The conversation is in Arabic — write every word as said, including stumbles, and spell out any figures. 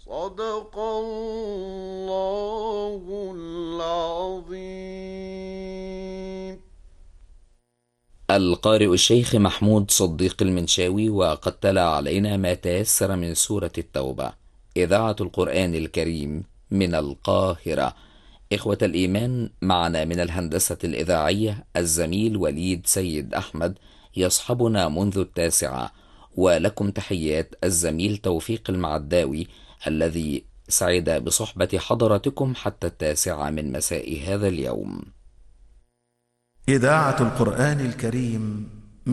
صدق الله العظيم. القارئ الشيخ محمود صديق المنشاوي، وقد تلا علينا ما تيسر من سورة التوبة. إذاعة القرآن الكريم من القاهرة. إخوة الإيمان، معنا من الهندسة الإذاعية الزميل وليد سيد أحمد، يصحبنا منذ التاسعة. ولكم تحيات الزميل توفيق المعداوي، الذي سعد بصحبة حضراتكم حتى التاسعة من مساء هذا اليوم. إذاعة القرآن الكريم